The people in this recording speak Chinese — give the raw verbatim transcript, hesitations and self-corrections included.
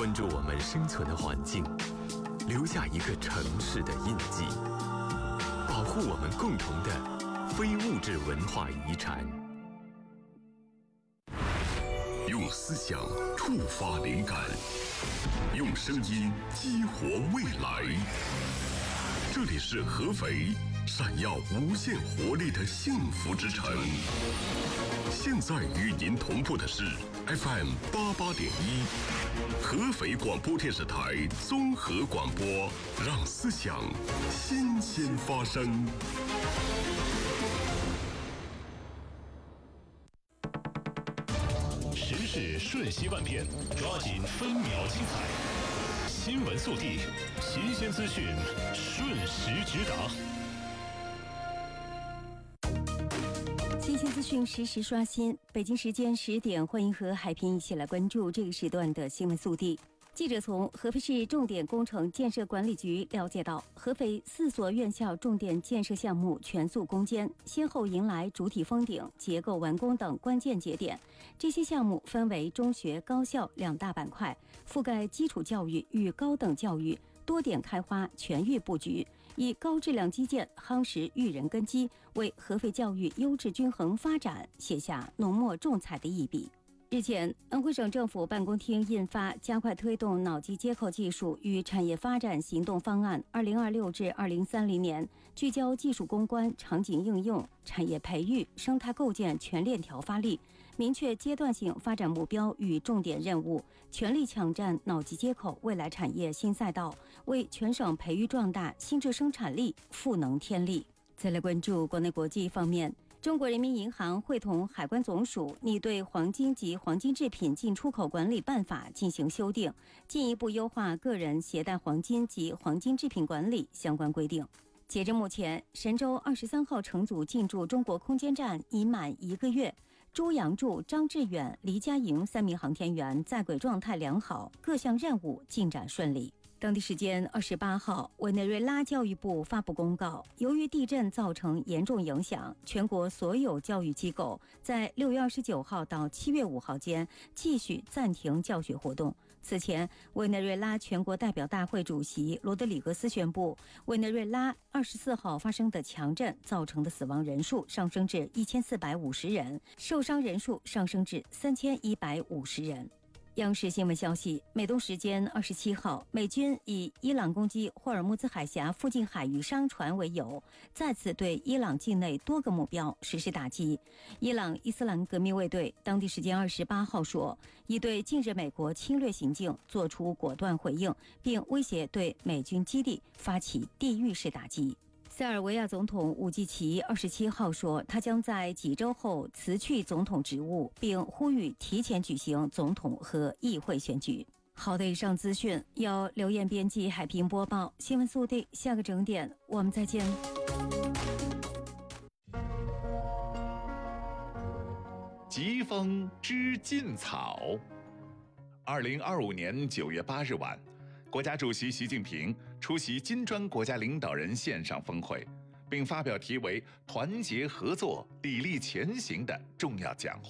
关注我们生存的环境，留下一个城市的印记，保护我们共同的非物质文化遗产。用思想触发灵感，用声音激活未来。这里是合肥，闪耀无限活力的幸福之城。现在与您同步的是 F M 八八点一，合肥广播电视台综合广播，让思想新鲜发生。 时事瞬息万变，抓紧分秒精彩。新闻速递，新鲜资讯，瞬时直达。 新鲜资讯实时刷新。北京时间十点，欢迎和海平一起来关注这个时段的新闻速递。记者从合肥市重点工程建设管理局了解到，合肥四所院校重点建设项目全速攻坚，先后迎来主体封顶、结构完工等关键节点。这些项目分为中学、高校两大板块，覆盖基础教育与高等教育，多点开花，全域布局，以高质量基建夯实育人根基，为合肥教育优质均衡发展写下浓墨重彩的一笔。日前，安徽省政府办公厅印发《加快推动脑机接口技术与产业发展行动方案（二零二六至二零三零年）》，聚焦技术攻关、场景应用、产业培育、生态构建全链条发力，明确阶段性发展目标与重点任务，全力抢占脑机接口未来产业新赛道，为全省培育壮大新质生产力赋能添力。再来关注国内国际方面。中国人民银行会同海关总署拟对黄金及黄金制品进出口管理办法进行修订，进一步优化个人携带黄金及黄金制品管理相关规定。截至目前，神舟二十三号乘组进驻中国空间站已满一个月，朱杨柱、张志远、黎佳莹三名航天员在轨状态良好，各项任务进展顺利。当地时间二十八号，委内瑞拉教育部发布公告，由于地震造成严重影响，全国所有教育机构在六月二十九号到七月五号间继续暂停教学活动。此前，委内瑞拉全国代表大会主席罗德里格斯宣布，委内瑞拉二十四号发生的强震造成的死亡人数上升至一千四百五十人，受伤人数上升至三千一百五十人。央视新闻消息，美东时间二十七号，美军以伊朗攻击霍尔木兹海峡附近海域商船为由，再次对伊朗境内多个目标实施打击。伊朗伊斯兰革命卫队当地时间二十八号说，已对近日美国侵略行径作出果断回应，并威胁对美军基地发起地狱式打击。塞尔维亚总统武季奇二十七号说，他将在几周后辞去总统职务，并呼吁提前举行总统和议会选举。好的，以上资讯由刘艳编辑，海平播报。新闻速递，下个整点我们再见。 疾风知劲草。二零二五年九月八日晚，国家主席习近平出席金砖国家领导人线上峰会，并发表题为“团结合作，砥砺前行”的重要讲话。